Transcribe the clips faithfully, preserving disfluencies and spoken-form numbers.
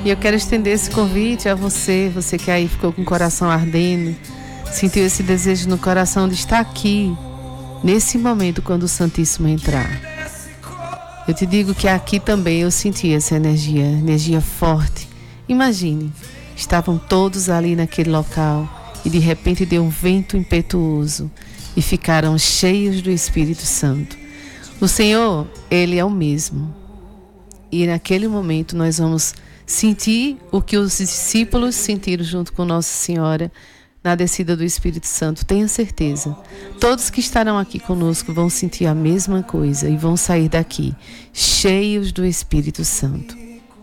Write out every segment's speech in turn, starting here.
E eu quero estender esse convite a você, você que aí ficou com o coração ardendo, sentiu esse desejo no coração de estar aqui, nesse momento quando o Santíssimo entrar. Eu te digo que aqui também eu senti essa energia, energia forte. Imagine, estavam todos ali naquele local e de repente deu um vento impetuoso e ficaram cheios do Espírito Santo. O Senhor, Ele é o mesmo. E naquele momento nós vamos sentir o que os discípulos sentiram junto com Nossa Senhora na descida do Espírito Santo. Tenha certeza. Todos que estarão aqui conosco vão sentir a mesma coisa e vão sair daqui cheios do Espírito Santo.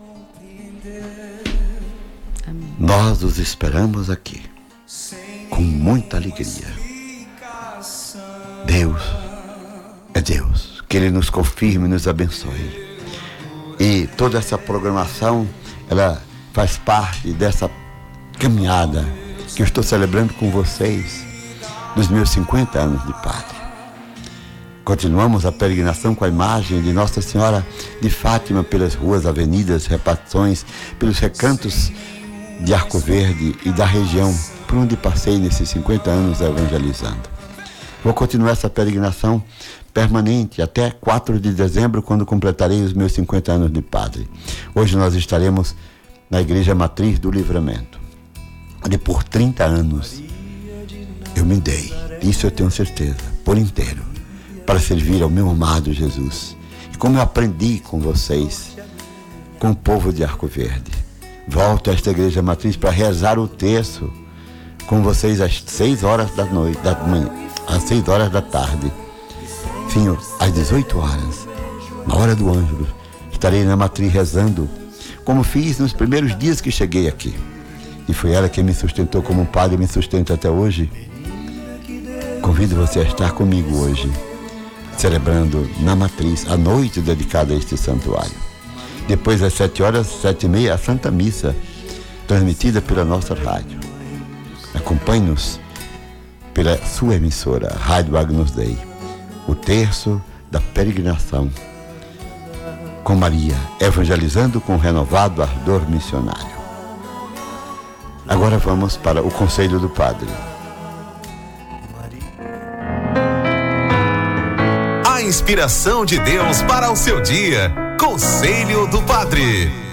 Amém. Nós os esperamos aqui com muita alegria. Deus é Deus. Que Ele nos confirme e nos abençoe. E toda essa programação, ela faz parte dessa caminhada que eu estou celebrando com vocês nos meus cinquenta anos de padre. Continuamos a peregrinação com a imagem de Nossa Senhora de Fátima pelas ruas, avenidas, repartições, pelos recantos de Arco Verde e da região por onde passei nesses cinquenta anos evangelizando. Vou continuar essa peregrinação permanente até quatro de dezembro, quando completarei os meus cinquenta anos de padre. Hoje nós estaremos na Igreja Matriz do Livramento, onde por trinta anos eu me dei, isso eu tenho certeza, por inteiro, para servir ao meu amado Jesus. E como eu aprendi com vocês, com o povo de Arco Verde, volto a esta Igreja Matriz para rezar o terço com vocês às seis horas da noite, da manhã, às seis horas da tarde. Sim, às dezoito horas, na hora do ângelus, estarei na matriz rezando, como fiz nos primeiros dias que cheguei aqui. E foi ela que me sustentou como padre e me sustenta até hoje. Convido você a estar comigo hoje, celebrando na matriz a noite dedicada a este santuário. Depois, às sete horas, sete e meia, a Santa Missa, transmitida pela nossa rádio. Acompanhe-nos pela sua emissora, Rádio Agnus Dei. O terço da peregrinação com Maria, evangelizando com renovado ardor missionário. Agora vamos para o Conselho do Padre. A inspiração de Deus para o seu dia. Conselho do Padre.